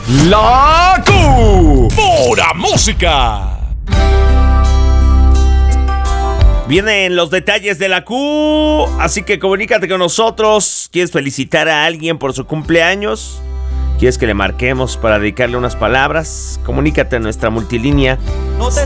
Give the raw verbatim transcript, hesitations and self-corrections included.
La Q. Pura música. Vienen los detalles de la Q, así que comunícate con nosotros. ¿Quieres felicitar a alguien por su cumpleaños? ¿Quieres que le marquemos para dedicarle unas palabras? Comunícate a nuestra multilínea